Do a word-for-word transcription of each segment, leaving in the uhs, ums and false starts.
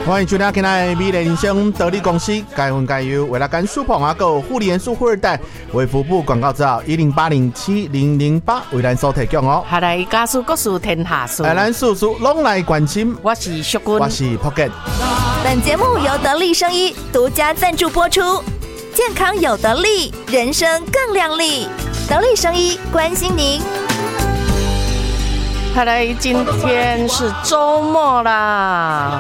欢迎收听今天的美丽人生得力公司该分该优为了干舒捧啊够护理元素富二代为服部广告资料一零八零七零零八为咱所提供哦。 下来家事国事天下事， 来咱事事拢来关心。 我是淑君， 我是 Pocket。 本节目由得力生医独家赞助播出，健康有得力，人生更亮丽。得力生医关心您。 看来今天是周末啦。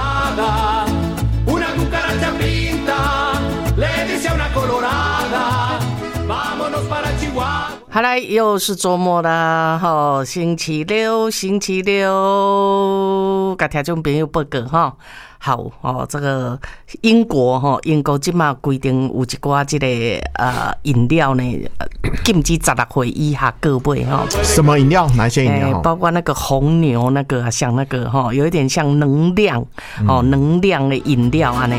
好来又是周末啦，吼，星期六，星期六，甲听众朋友报告哈。好哦，这个英国哈，英国即马规定有一寡这个呃饮料呢，禁止十六岁以下购买哈。 什么饮料？哪些饮料？ 欸、包括那个红牛，那个像那个哈，有一点像能量哦，嗯、能量的饮料啊呢。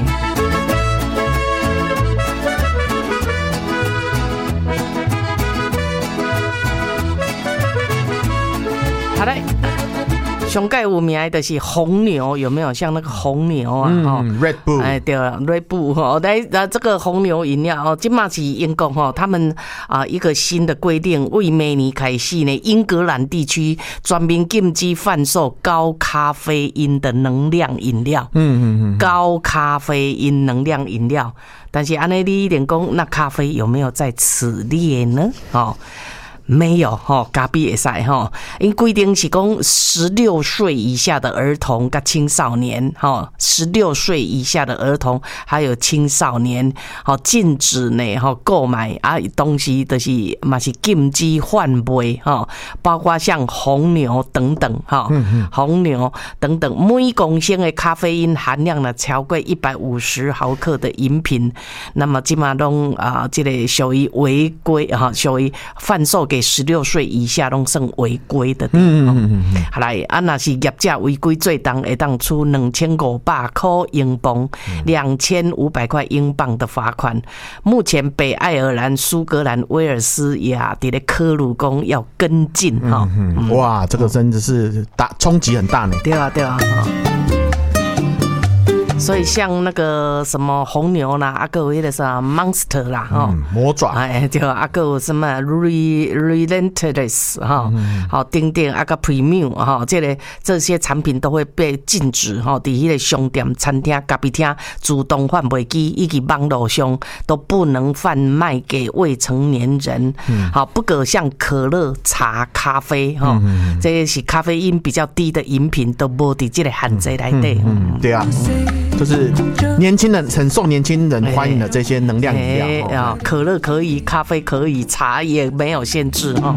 好嘞。上盖有名的就是红牛，有没有像那个红牛啊？ 嗯 ，Red Bull， 哎，对了 ，Red Bull 哈，来，那这个红牛饮料哦，今嘛是英国哈，他们啊一个新的规定，为明年开始呢，英格兰地区专门禁止贩售高咖啡因的能量饮料。嗯嗯嗯，高咖啡因能量饮料，但是安内你一点讲，那咖啡有没有在此列呢？哦。没有哈，咖啡也塞哈，因规定是讲十六岁以下的儿童跟青少年哈，十六岁以下的儿童还有青少年，好禁止呢哈购买啊东西，就是嘛是禁止贩卖哈，包括像红牛等等哈，红牛等等，每公升的咖啡因含量呢超过一百五十毫克的饮品，那么基本上都啊这个属于违规哈，属于贩售给十六岁以下拢算违规的地方。嗯嗯嗯。好来，啊，若是业者违规最重会当处两千五百块英镑、两千五百块英镑的罚款。目前北爱尔兰、苏格兰、威尔斯也伫咧科鲁讲要跟进哈。 嗯嗯。哇，这个真的是大冲击很大呢。 对啊，对啊。所以像那个什么红牛啦，啊个有迄个啥 Monster 啦，哈、嗯， 魔爪， 哎，对，啊个有什么 Relentless 哈，好，丁丁啊个 Premium 哈，这个这些产品都会被禁止哈，伫迄个商店、餐厅、咖啡厅、自动贩卖机以及网络上都不能贩卖给未成年人。好、嗯，不可像可乐、茶、咖啡哈，嗯、这些是咖啡因比较低的饮品都无伫这个限制内底。 嗯，对啊。就是年轻人很受年轻人欢迎的这些能量饮料， 欸哦、可乐可以，咖啡可以，茶也没有限制哦。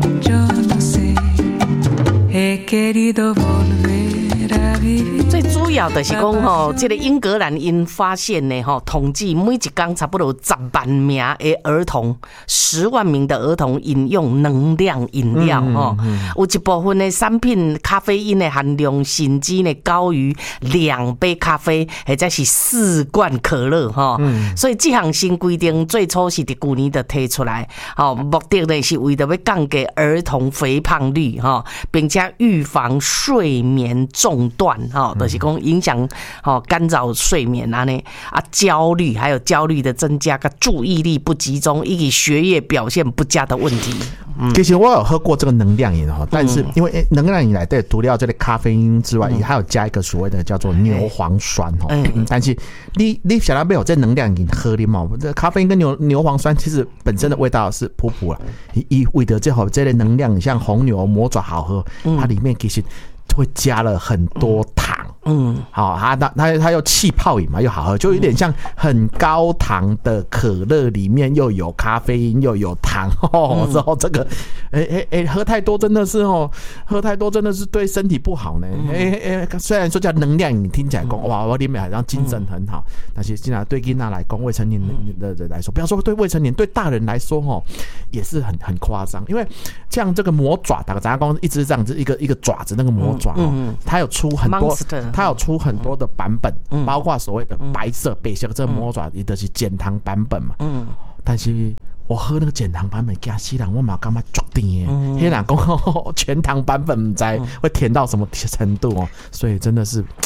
最主要的是讲吼，这个英格兰因发现呢，吼，统计每一天差不多十万名的儿童，十万名的儿童饮用能量饮料吼、嗯嗯，有一部分的产品咖啡因的含量甚至呢高于两杯咖啡，或者是四罐可乐哈、嗯。所以这项新规定最初是伫去年就提出来，吼，目的呢是为了要降低儿童肥胖率哈，并且预防睡眠中断哈，就是讲影响哈干扰睡眠啊呢啊焦虑，还有焦虑的增加，跟注意力不集中以及学业表现不佳的问题。嗯、 其实我有喝过这个能量饮哈，但是因为能量饮来对除了这个咖啡因之外，也、嗯、还有加一个所谓的叫做牛磺酸哈、嗯嗯。但是你你想到没有，这能量饮喝的嘛，这咖啡因跟牛牛磺酸其实本身的味道是普普了，以为的最好这类能量像红牛魔爪好喝，它里面其实会加了很多糖。嗯，好，它它它又气泡饮嘛，又好喝，就有点像很高糖的可乐，里面又有咖啡因又有糖哦。之后这个，哎哎哎，喝太多真的是哦，喝太多真的是对身体不好呢。哎哎，虽然说叫能量饮，听起来讲哇，我里面好像精神很好，但是现在对囡仔来讲，未成年的人来说，不要说对未成年，对大人来说哦，也是很很夸张，因为像这个魔爪，打个杂工一直这样子一个一个爪子那个魔爪哦，它有出很多。它有出很多的版本，嗯、包括所谓的白色、嗯、白色这魔爪，也就是减糖版本嘛。嗯，但是我喝那个减糖版本，惊死人，我嘛感觉足甜的。嗯，迄人讲全糖版本，唔知会甜到什么程度哦，所以真的是。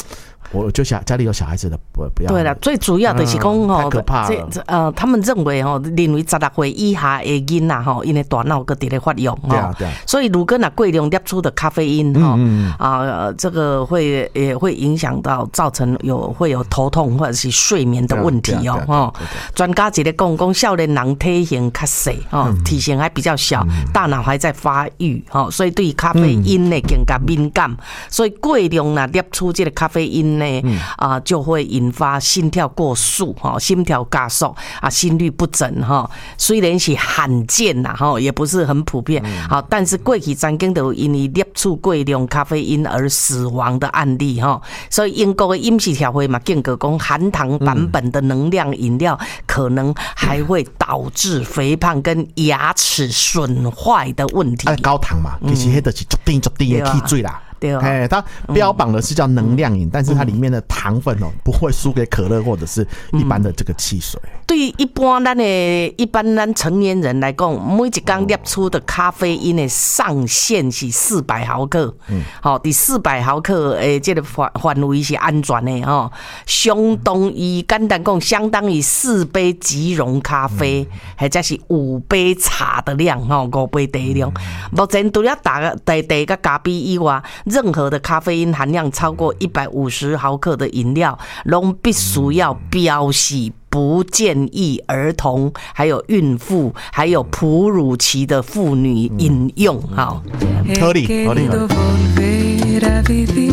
我就想家里有小孩子的不不要。 对了，最主要的是讲吼， 太可怕了。 呃，他们认为吼，认为十六岁以下的囡仔吼，因为大脑个伫咧发育吼，所以如果那过量摄取的咖啡因哈啊，这个会也会影响到造成有会有头痛或者是睡眠的问题哦哈。专家一咧讲讲，少年人体型较小哦，体型还比较小，大脑还在发育哈，所以对咖啡因呢更加敏感，所以过量啦摄取这个咖啡因呢啊，就会引发心跳过速哈，心跳加速啊，心律不整哈。虽然是罕见啦哈，也不是很普遍好，但是过去曾经都有因为摄取过量咖啡因而死亡的案例哈。所以英国的饮食协会嘛，警告讲含糖版本的能量饮料可能还会导致肥胖跟牙齿损坏的问题。 高糖嘛，其实那就是足甜足甜的汽水啦。 对哦， 哎，它标榜的是叫能量饮，嗯、但是它里面的糖分哦，不会输给可乐或者是一般的这个汽水。嗯、 对于一般咱的一般咱成年人来讲，每一天摄取的咖啡因的上限是四百毫克。嗯，好，第四百毫克诶，这个范范围是安全的哦，相当于简单讲，相当于四杯即溶咖啡，或者是五杯茶的量哈，五杯茶量。目前除了大茶茶跟咖啡以外，任何的咖啡因含量超过一百五十毫克的饮料，都必须要标示不建议儿童、还有孕妇、还有哺乳期的妇女饮用。好， 合理合理合理。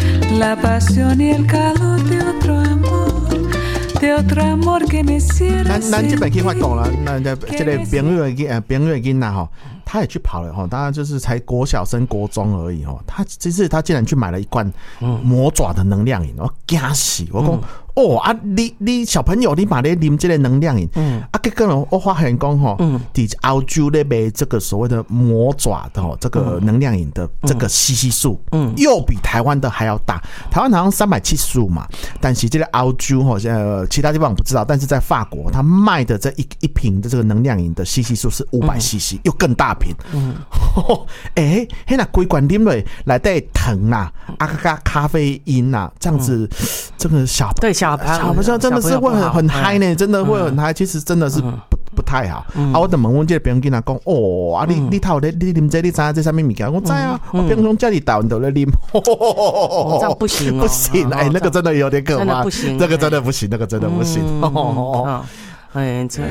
咱咱这边可以发讲了，那这个朋友的朋友的囡仔吼，他也去跑了哈，当然就是才国小升国中而已哦。他这次他竟然去买了一罐魔爪的能量饮，我惊死！我讲哦啊，你你小朋友你买咧啉这个能量饮，嗯啊，结果我发现讲吼，嗯，伫澳洲咧卖这个所谓的魔爪的哦，这个能量饮的这个 C C 数，嗯，又比台湾的还要大。台湾好像三百七十五嘛，但是这个澳洲吼，呃，其他地方我不知道，但是在法国，他卖的这一一瓶的这个能量饮的 C C 数是五百 C C， 又更大瓶。嗯，哎，嘿，那规罐啉落来带糖啦，啊加咖啡因啦，这样子，这个小对小朋友小朋友真的是会很很嗨呢，真的会很嗨。其实真的是不不太好。啊，我等问问这个朋友跟他讲，哦，啊你你头咧你啉这你知这什么物件？我知啊，我平常家里打完都在啉。 这样不行， 不行，哎，那个真的有点可怕， 不行， 这个真的不行，那个真的不行。哦， 哎，这。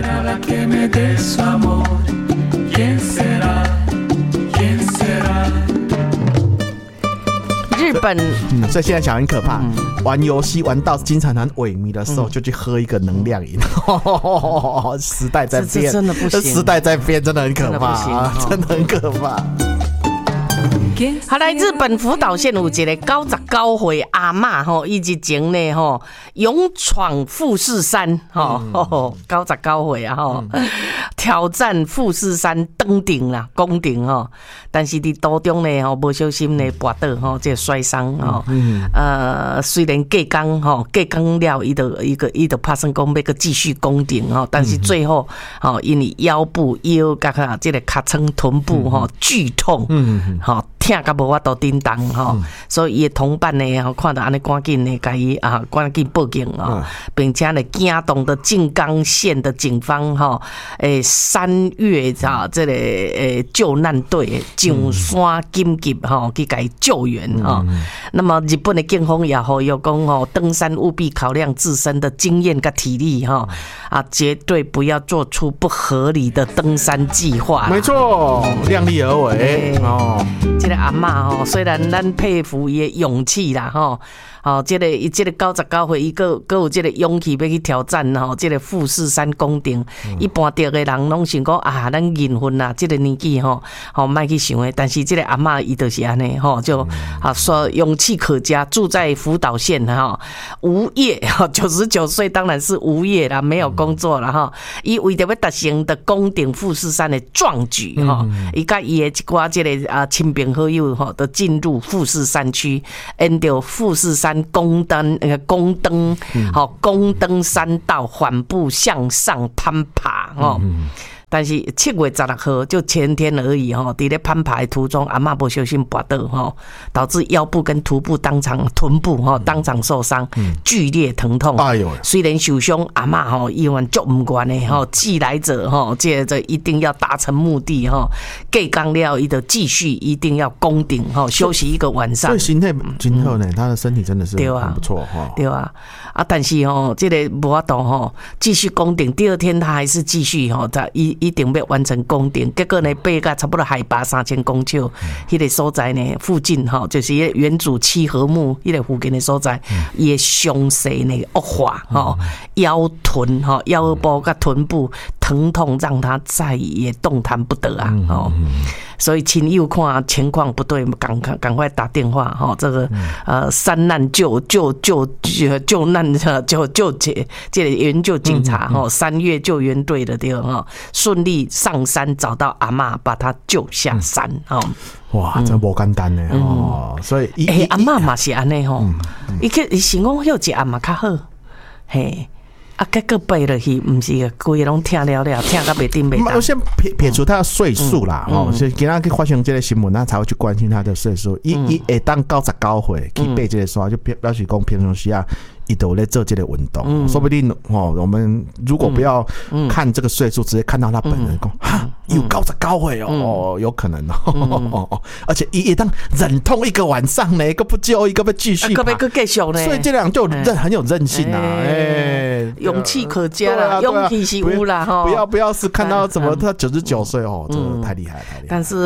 日本， 嗯，所以现在小很可怕，嗯、玩游戏玩到精神很萎靡的时候，嗯、就去喝一个能量饮。时代在变， 真的不行， 时代在变，真的很可怕，啊、真的很可怕。 好来，日本福岛县有一个九十九岁阿嬷吼，伊之前呢吼勇闯富士山吼，九十九岁啊吼，挑战富士山登顶啦，攻顶吼，但是伫途中呢吼，无小心呢跌倒吼，这摔伤吼，呃，虽然过工吼，过工了，伊就一个伊就拍算讲要个继续攻顶吼，但是最后吼，因为腰部腰甲个这个尻川臀部吼剧痛，吼。痛甲无法度叮当吼，所以伊的同伴呢，吼看到安尼赶紧呢，甲伊啊赶紧报警啊，并且呢，惊动的静冈县的警方吼，诶三月啊，这个诶救难队上山紧急吼去甲伊救援吼。那么日本的警方也呼吁讲吼，登山务必考量自身的经验甲体力吼，啊绝对不要做出不合理的登山计划。 没错，量力而为哦。 这个阿嬷吼，虽然咱佩服伊的勇气啦吼，哦，这个伊这个九十九岁，伊个个有这个勇气要去挑战吼，这个富士山攻顶。嗯、一般着的人拢想讲啊，咱银婚啦，这个年纪吼，吼莫去想诶。但是这个阿嬷伊就是安尼吼，就啊说勇气可嘉，住在福岛县哈，无业哈，九十九岁当然是无业啦，没有工作啦哈。伊为着要达成的攻顶富士山的壮举哈，伊甲伊的一寡这个啊亲朋好友吼，都进入富士山区，沿着富士山宫登呃宫登好宫登山道缓步向上攀爬哦。 但是七月十六号就前天而已哈，在咧攀爬的途中，阿嬷不小心滑倒哈，导致腰部跟臀部当场臀部哈当场受伤，剧烈疼痛。哎呦，虽然受伤，阿嬷哈依然足唔惯的哈，既来者哈，接着一定要达成目的哈，盖刚了，伊就继续一定要攻顶哈，休息一个晚上。 所以心态今后呢，他的身体真的是很不错哈。 对啊，啊，但是哦，这个无法度吼，继续攻顶，第二天他还是继续吼，他一一定要完成攻顶。结果呢，爬到差不多海拔三千公尺，迄个所在呢，附近吼，就是原主七合目迄个附近的所在，伊的伤势呢恶化吼，腰臀吼腰部甲臀部疼痛让他再也动弹不得啊！哦，所以亲友看情况不对，赶快赶快打电话哈，这个呃三难救救救救救难救救这这援救警察哈，三月救援队的地方哈，顺利上山找到阿嬷，把他救下山哈。 哇，真无简单呢哦！所以诶，阿嬷嘛是安尼吼，伊去伊想讲休一阿嬷较好，嘿。啊，结果背落去，不是个规个拢听了了，听到袂顶袂当。 我先撇撇除他的岁数啦，吼、嗯，所以今仔去发生这个新闻，他才会去关心他的岁数。伊伊会当九十九岁去背这个书，就表示讲平常时啊。伊都在做这个运动，嗯、说不定哦。我们如果不要看这个岁数，嗯、直接看到他本人，讲哈有九十九岁哦，哦，有可能哦。嗯、而且伊一当忍痛一个晚上呢，一个不救，一个不继续， 个不继续呢。 所以这两就韧很有韧性啊，哎， 勇气可嘉啦，勇气是有啦哈。 不要不要是看到怎么他九十九岁哦，这个太厉害太厉害。 但是。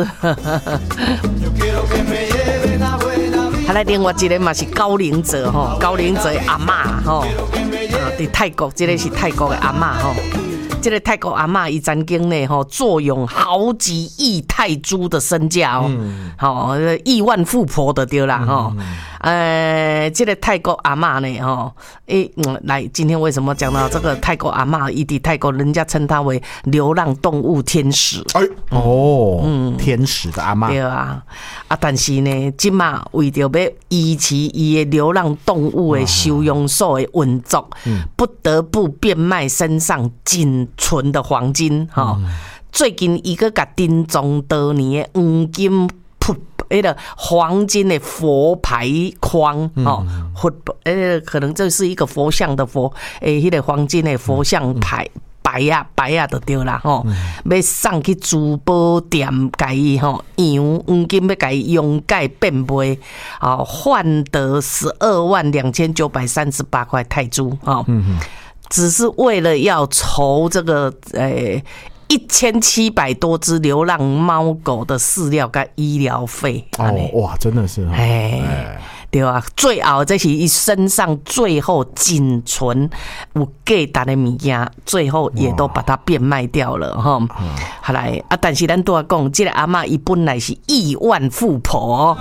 还来另外一个嘛是高龄者吼，高龄者的阿嬷吼，啊，伫泰国，这个是泰国的阿嬷吼，这个泰国阿嬷伊曾经呢吼，坐拥好几亿泰铢的身价哦，好、嗯、亿万富婆的对啦吼。嗯呃，这个泰国阿嬷呢，哈，诶，嗯，来，今天为什么讲到这个泰国阿嬷？伊伫泰国，人家称她为流浪动物天使。 哎，哦，嗯，天使的阿嬷。 对啊，啊，但是呢，今嘛为着要维持伊的流浪动物的收容所的运作，嗯、不得不变卖身上仅存的黄金，哈、嗯。最近伊个甲珍藏多年的黄金。那个黄金的佛牌框哦，佛呃，可能这是一个佛像的佛，诶，那个黄金的佛像牌牌啊牌啊就对啦吼，要送去珠宝店，甲伊吼洋黄金要甲伊用改变卖，哦，换得十二万两千九百三十八块泰铢哦，只是为了要筹这个诶。一千七百多只流浪猫狗的饲料跟医疗费哦，哇，真的是哎， 对啊，最后这是伊身上最后仅存有价值的物件，最后也都把它变卖掉了哈。好来啊，但是咱都要讲，这个阿嬷伊本来是亿万富婆。